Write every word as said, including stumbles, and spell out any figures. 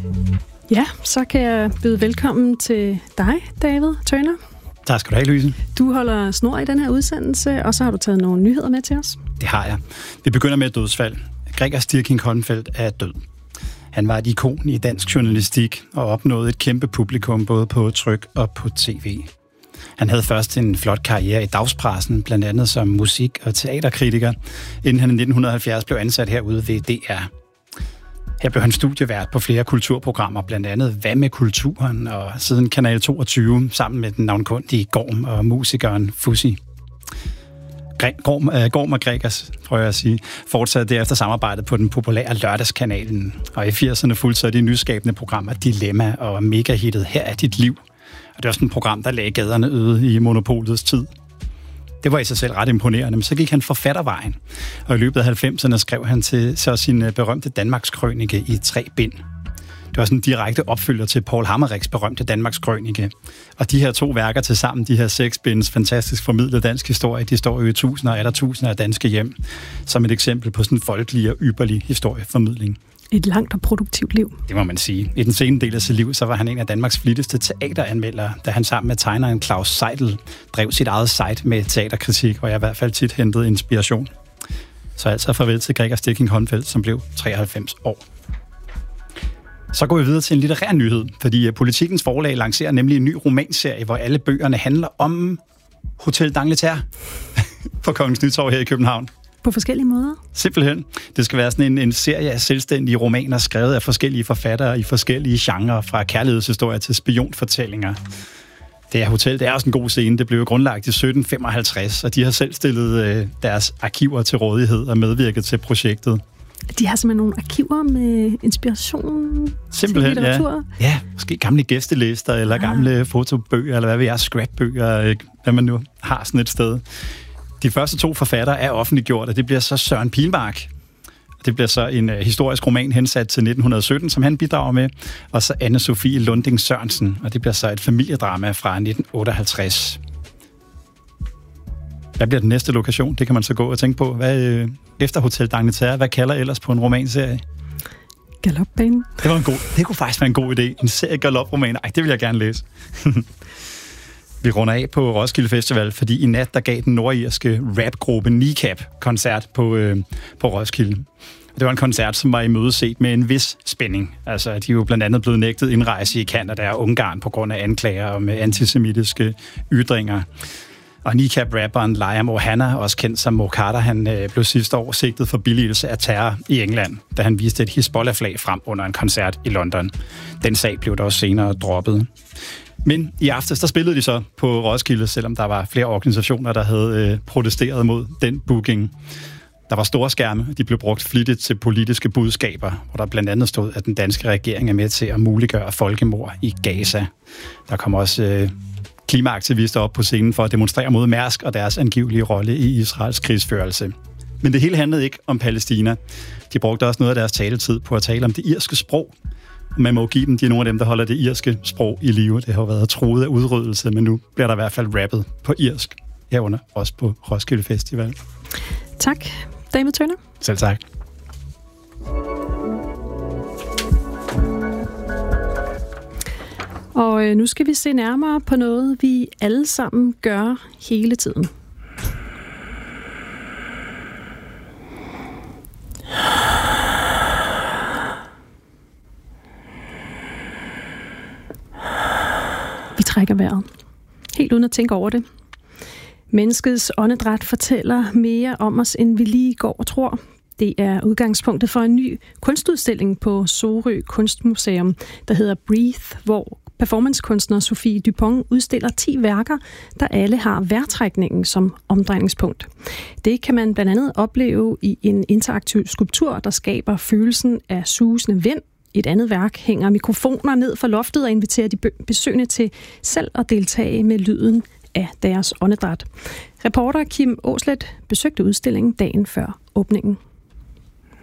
Ja, så kan jeg byde velkommen til dig, David Turner. Tak skal du have, Louise. Du holder snor i den her udsendelse, og så har du taget nogle nyheder med til os. Det har jeg. Vi begynder med et dødsfald. Gregers Dirckinck-Holmfeld er død. Han var et ikon i dansk journalistik og opnåede et kæmpe publikum både på tryk og på tv. Han havde først en flot karriere i dagspressen, blandt andet som musik- og teaterkritiker, inden han i nitten halvfjerds blev ansat herude ved D R. Her blev han studievært på flere kulturprogrammer, blandt andet Hvad med kulturen, og siden Kanal toogtyve, sammen med den navnkundige Gorm og musikeren Fuzzy. Gorm, uh, Gorm og Gregers, prøver jeg at sige, fortsatte derefter samarbejdet på den populære Lørdagskanalen, og i firserne fulgte så de nyskabende programmer Dilemma og megahittet Her er dit liv. Og det var sådan et program, der lagde gaderne øde i monopolets tid. Det var i sig selv ret imponerende, men så gik han forfattervejen, og i løbet af halvfemserne skrev han til så sin berømte Danmarks Krønike i tre bind. Det var sådan en direkte opfølger til Paul Hammerichs berømte Danmarks Krønike. Og de her to værker til sammen, de her seks binds fantastisk formidlet dansk historie, de står jo i tusinder og atter tusinder af danske hjem, som et eksempel på sådan en folkelig og ypperlig historieformidling. Et langt og produktivt liv. Det må man sige. I den senere del af sit liv, så var han en af Danmarks flittigste teateranmeldere, da han sammen med tegneren Claus Seidel drev sit eget site med teaterkritik, hvor jeg i hvert fald tit hentede inspiration. Så altså farvel til Gregers Dirckinck-Holmfeld, som blev treoghalvfems år. Så går vi videre til en litterær nyhed, fordi Politikens Forlag lancerer nemlig en ny romanserie, hvor alle bøgerne handler om Hotel d'Angleterre på Kongens Nytorv her i København. På forskellige måder? Simpelthen. Det skal være sådan en, en serie af selvstændige romaner, skrevet af forskellige forfattere i forskellige genrer, fra kærlighedshistorier til spionfortællinger. Det her hotel, det er også en god scene. Det blev grundlagt i sytten femoghalvtreds, og de har selv stillet øh, deres arkiver til rådighed og medvirket til projektet. De har simpelthen nogle arkiver med inspiration Simpelthen, til litteratur? Ja. ja, måske gamle gæstelister, eller ah. gamle fotobøger, eller hvad ved jeg, scrapbøger, hvad man nu har sådan et sted. De første to forfattere er offentliggjort, og det bliver så Søren Pilmark. Det bliver så en uh, historisk roman hensat til nitten sytten, som han bidrager med, og så Anne-Sophie Lunding Sørensen, og det bliver så et familiedrama fra nitten otteoghalvtreds. Hvad bliver den næste lokation? Det kan man så gå og tænke på. Hvad, øh, efter Hotel d'Angleterre, hvad kalder ellers på en romanserie? Galopbanen. Det var en god. Det kunne faktisk være en god idé. En serie galopromaner. Ej, det vil jeg gerne læse. Vi runder af på Roskilde Festival, fordi i nat der gav den nordirske rapgruppe Kneecap koncert på, øh, på Roskilde. Det var en koncert, som var imødeset med en vis spænding. Altså, de er jo blandt andet blevet nægtet indrejse i Canada og Ungarn på grund af anklager om antisemitiske ytringer. Og Kneecap-rapperen Liam Ohana, også kendt som Mokata, han øh, blev sidste år sigtet for billigelse af terror i England, da han viste et Hizbollah-flag frem under en koncert i London. Den sag blev dog senere droppet. Men i aftes, der spillede de så på Roskilde, selvom der var flere organisationer, der havde øh, protesteret mod den booking. Der var store skærme, de blev brugt flittigt til politiske budskaber, hvor der blandt andet stod, at den danske regering er med til at muliggøre folkemord i Gaza. Der kom også øh, klimaaktivister op på scenen for at demonstrere mod Mærsk og deres angivelige rolle i Israels krigsførelse. Men det hele handlede ikke om Palæstina. De brugte også noget af deres taletid på at tale om det irske sprog. Man må give dem, de er nogle af dem, der holder det irske sprog i live. Det har jo været truet af udryddelse, men nu bliver der i hvert fald rappet på irsk. Herunder også på Roskilde Festival. Tak, David Turner. Selv tak. Og øh, nu skal vi se nærmere på noget, vi alle sammen gør hele tiden. Vi trækker vejret. Helt uden at tænke over det. Menneskets åndedræt fortæller mere om os, end vi lige går og tror. Det er udgangspunktet for en ny kunstudstilling på Sorø Kunstmuseum, der hedder Breathe, hvor performancekunstner Sofie Dupont udstiller ti værker, der alle har vejrtrækningen som omdrejningspunkt. Det kan man blandt andet opleve i en interaktiv skulptur, der skaber følelsen af susende vind. Et andet værk hænger mikrofoner ned fra loftet og inviterer de besøgende til selv at deltage med lyden af deres åndedræt. Reporter Kim Åslet besøgte udstillingen dagen før åbningen.